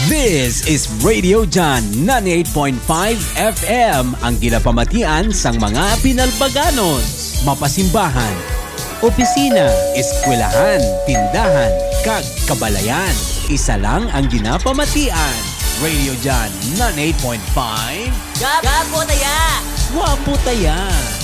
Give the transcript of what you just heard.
This is Radio Jan 98.5 FM, ang ginapamatian sang mga Pinalbaganos. Mapasimbahan, opisina, eskwelahan, tindahan, kag kabalayan. Isa lang ang ginapamatian. Radio Jan 98.5. Gapo taya! Wapo taya!